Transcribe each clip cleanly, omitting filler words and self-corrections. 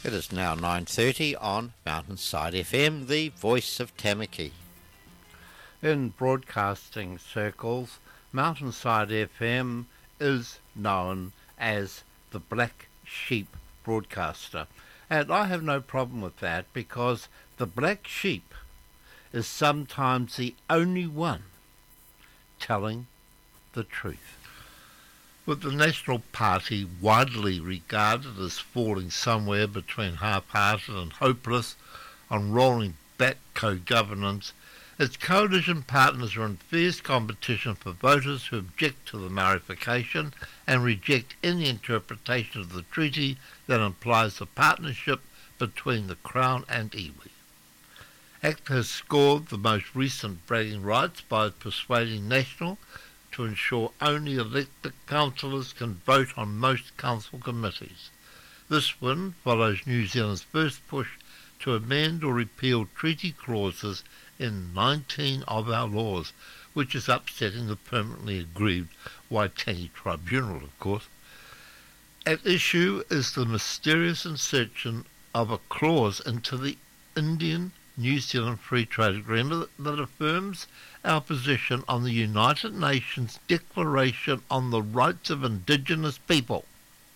It is now 9:30 on Mountainside FM, the voice of Tamaki. In broadcasting circles, Mountainside FM is known as the Black Sheep broadcaster. And I have no problem with that because the black sheep is sometimes the only one telling the truth. With the National Party widely regarded as falling somewhere between half-hearted and hopeless on rolling back co-governance, its coalition partners are in fierce competition for voters who object to the Maorification and reject any interpretation of the treaty that implies a partnership between the Crown and iwi. ACT has scored the most recent bragging rights by persuading National to ensure only elected councillors can vote on most council committees. This win follows New Zealand's first push to amend or repeal treaty clauses in 19 of our laws, which is upsetting the permanently aggrieved Waitangi Tribunal, of course. At issue is the mysterious insertion of a clause into the Indian-New Zealand Free Trade Agreement that affirms our position on the United Nations Declaration on the Rights of Indigenous People.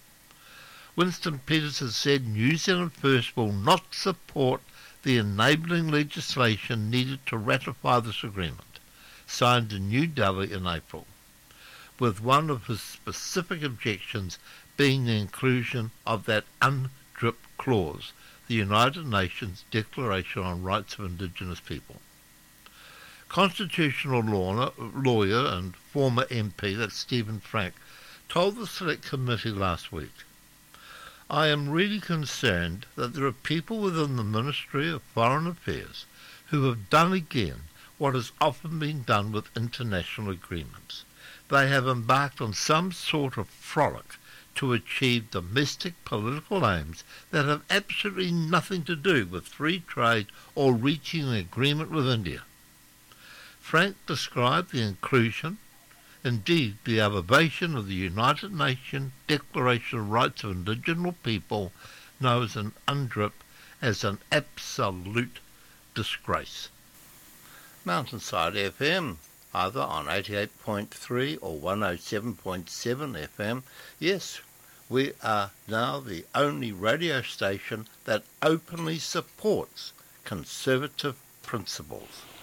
Winston Peters has said New Zealand First will not support the enabling legislation needed to ratify this agreement, signed in New Delhi in April, with one of his specific objections being the inclusion of that UNDRIP clause, the United Nations Declaration on Rights of Indigenous People. Constitutional lawyer and former MP, that's Stephen Frank, told the Select Committee last week, "I am really concerned that there are people within the Ministry of Foreign Affairs who have done again what has often been done with international agreements. They have embarked on some sort of frolic to achieve domestic political aims that have absolutely nothing to do with free trade or reaching an agreement with India." Frank described the inclusion, indeed the elevation of the United Nations Declaration of Rights of Indigenous People, known as an UNDRIP, as an absolute disgrace. Mountainside FM, either on 88.3 or 107.7 FM. Yes, we are now the only radio station that openly supports conservative principles.